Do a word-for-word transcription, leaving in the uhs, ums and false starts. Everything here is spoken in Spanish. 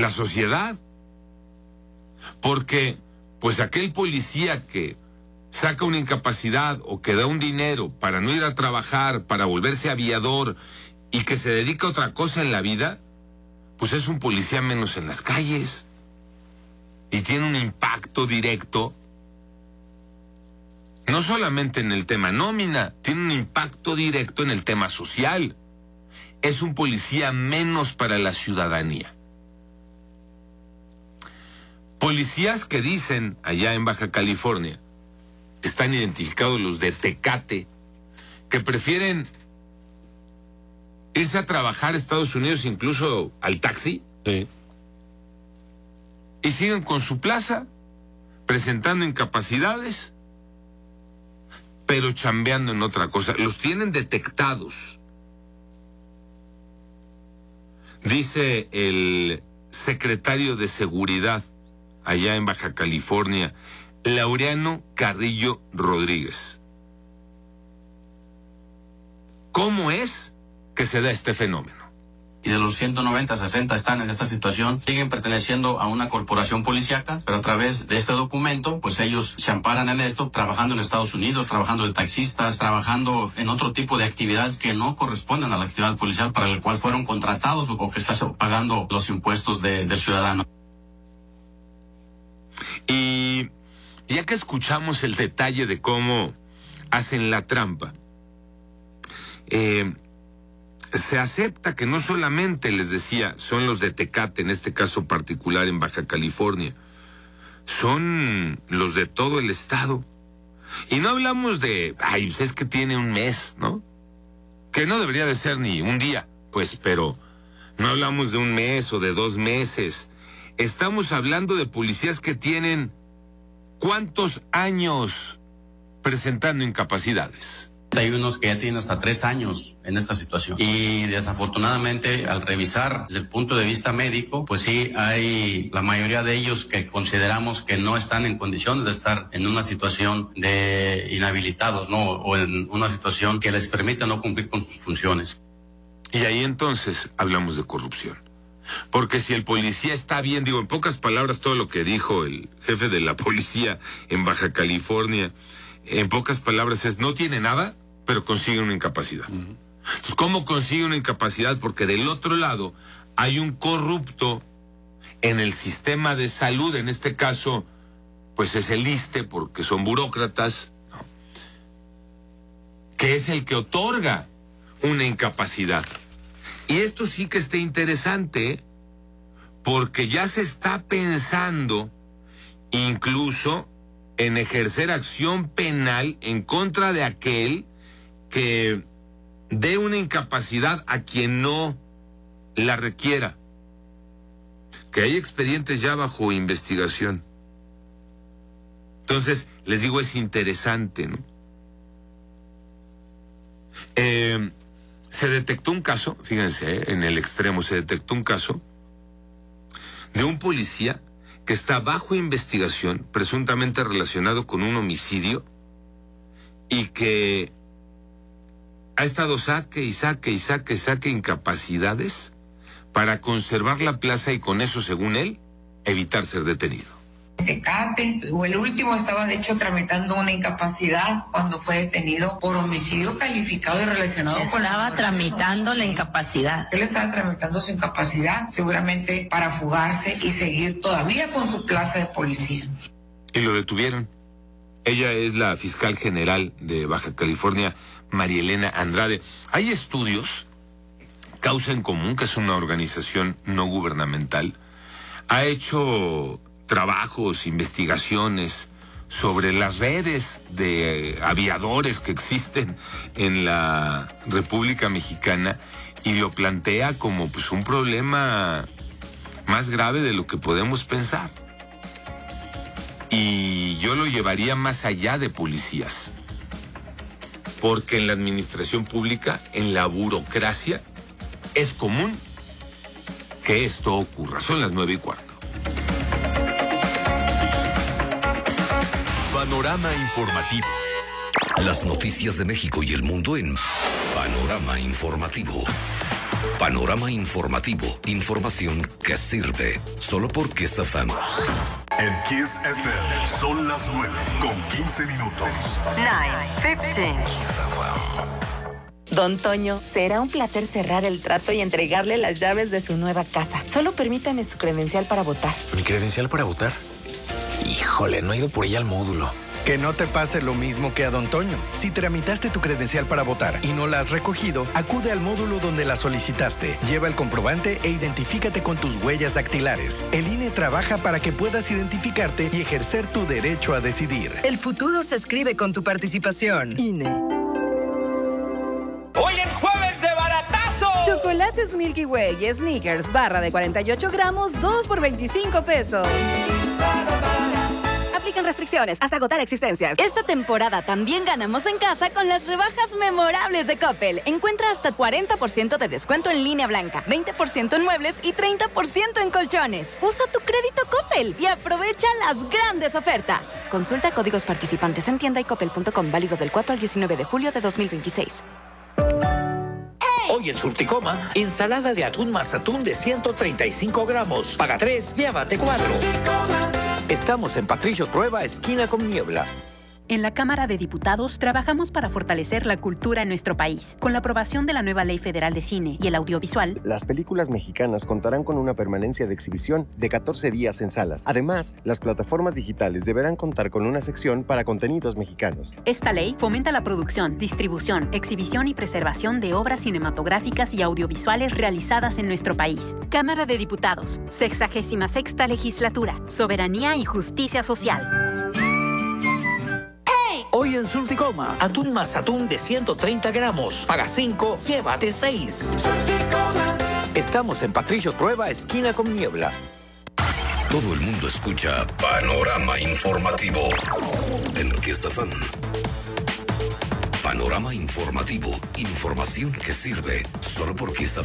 la sociedad. Porque, pues aquel policía que saca una incapacidad o que da un dinero para no ir a trabajar, para volverse aviador y que se dedica a otra cosa en la vida, pues es un policía menos en las calles. Y tiene un impacto directo, no solamente en el tema nómina, tiene un impacto directo en el tema social. Es un policía menos para la ciudadanía. Policías que dicen, allá en Baja California, están identificados los de Tecate, que prefieren irse a trabajar a Estados Unidos, incluso al taxi. Sí. Y siguen con su plaza, presentando incapacidades, pero chambeando en otra cosa. Los tienen detectados. Dice el secretario de Seguridad allá en Baja California, Laureano Carrillo Rodríguez. ¿Cómo es que se da este fenómeno? Y de los ciento noventa, sesenta están en esta situación, siguen perteneciendo a una corporación policíaca, pero a través de este documento, pues ellos se amparan en esto, trabajando en Estados Unidos, trabajando de taxistas, trabajando en otro tipo de actividades que no corresponden a la actividad policial para el cual fueron contratados o que estás pagando los impuestos de, del ciudadano. Y ya que escuchamos el detalle de cómo hacen la trampa, eh, se acepta que no solamente, les decía, son los de Tecate, en este caso particular en Baja California, son los de todo el estado. Y no hablamos de, ay, pues es que tiene un mes, ¿no? Que no debería de ser ni un día, pues, pero no hablamos de un mes o de dos meses. Estamos hablando de policías que tienen ¿cuántos años presentando incapacidades? Hay unos que ya tienen hasta tres años en esta situación. Y desafortunadamente, al revisar desde el punto de vista médico, pues sí, hay la mayoría de ellos que consideramos que no están en condiciones de estar en una situación de inhabilitados, ¿no? O en una situación que les permita no cumplir con sus funciones. Y ahí entonces hablamos de corrupción. Porque si el policía está bien, digo, en pocas palabras todo lo que dijo el jefe de la policía en Baja California, en pocas palabras es, no tiene nada, pero consigue una incapacidad. Uh-huh. Entonces, ¿cómo consigue una incapacidad? Porque del otro lado hay un corrupto en el sistema de salud, en este caso, pues es el ISSSTE, porque son burócratas, ¿no? Que es el que otorga una incapacidad. Y esto sí que está interesante, ¿eh? Porque ya se está pensando incluso en ejercer acción penal en contra de aquel que dé una incapacidad a quien no la requiera. Que hay expedientes ya bajo investigación. Entonces, les digo, es interesante, ¿no? Eh, se detectó un caso, fíjense, ¿eh? En el extremo se detectó un caso de un policía que está bajo investigación, presuntamente relacionado con un homicidio, y que ha estado saque y saque y saque y saque incapacidades para conservar la plaza y con eso, según él, evitar ser detenido. Tecate, o el último estaba de hecho tramitando una incapacidad cuando fue detenido por homicidio calificado y relacionado estaba con la... Estaba tramitando la incapacidad. Él estaba tramitando su incapacidad, seguramente para fugarse y seguir todavía con su plaza de policía. Y lo detuvieron. Ella es la fiscal general de Baja California, María Elena Andrade. Hay estudios, Causa en Común, que es una organización no gubernamental, ha hecho trabajos, investigaciones sobre las redes de aviadores que existen en la República Mexicana y lo plantea como pues un problema más grave de lo que podemos pensar. Y yo lo llevaría más allá de policías, porque en la administración pública, en la burocracia, es común que esto ocurra. Son las nueve y cuarto. Panorama informativo. Las noticias de México y el mundo en Panorama Informativo. Panorama informativo. Información que sirve. Solo por Kiss F M. En Kiss F M son las nueve con quince minutos. nueve, quince. Don Toño, será un placer cerrar el trato y entregarle las llaves de su nueva casa. Solo permítame su credencial para votar. ¿Mi credencial para votar? Híjole, no he ido por ella al módulo. Que no te pase lo mismo que a Don Toño. Si tramitaste tu credencial para votar y no la has recogido, acude al módulo donde la solicitaste. Lleva el comprobante e identifícate con tus huellas dactilares. El I N E trabaja para que puedas identificarte y ejercer tu derecho a decidir. El futuro se escribe con tu participación. I N E. ¡Hoy en jueves de baratazo! Chocolates Milky Way y Snickers, barra de cuarenta y ocho gramos, dos por veinticinco pesos. Aplican restricciones hasta agotar existencias. Esta temporada también ganamos en casa con las rebajas memorables de Coppel. Encuentra hasta cuarenta por ciento de descuento en línea blanca, veinte por ciento en muebles y treinta por ciento en colchones. Usa tu crédito Coppel y aprovecha las grandes ofertas. Consulta códigos participantes en tienda y coppel punto com, válido del cuatro al diecinueve de julio de dos mil veintiséis. Hoy en Surticoma, ensalada de atún más atún de ciento treinta y cinco gramos. Paga tres, llévate cuatro. Estamos en Patricio Trueba, esquina con Niebla. En la Cámara de Diputados trabajamos para fortalecer la cultura en nuestro país. Con la aprobación de la nueva Ley Federal de Cine y el Audiovisual, las películas mexicanas contarán con una permanencia de exhibición de catorce días en salas. Además, las plataformas digitales deberán contar con una sección para contenidos mexicanos. Esta ley fomenta la producción, distribución, exhibición y preservación de obras cinematográficas y audiovisuales realizadas en nuestro país. Cámara de Diputados, sexagésima sexta legislatura, soberanía y justicia social. Hoy en Surticoma, atún más atún de ciento treinta gramos. Paga cinco, llévate seis. Estamos en Patricio Trueba, esquina con Niebla. Todo el mundo escucha Panorama Informativo en Kiss F M. Panorama Informativo. Información que sirve. Solo por Kiss F M.